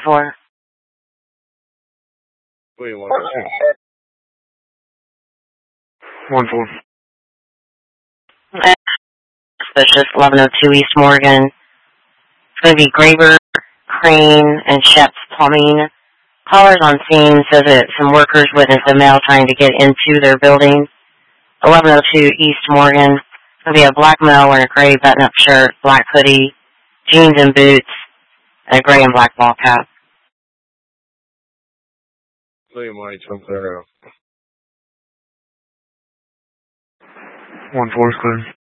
for? What do you want? 1-4. Suspicious, 1102 East Morgan. It's going to be Graber, Crane, and Shep's Plumbing. Callers on scene says that some workers witnessed a male trying to get into their building. 1102 East Morgan. It's going to be a black male wearing a gray button-up shirt, black hoodie, jeans and boots, and a gray and black ball cap. William White, 1-0. 1-4 is clear.